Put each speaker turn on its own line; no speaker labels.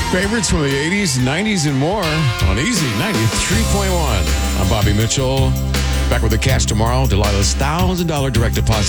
Favorites from the 80s, 90s, and more on Easy 93.1. I'm Bobby Mitchell. Back with the cash tomorrow. Delilah's $1,000 direct deposit.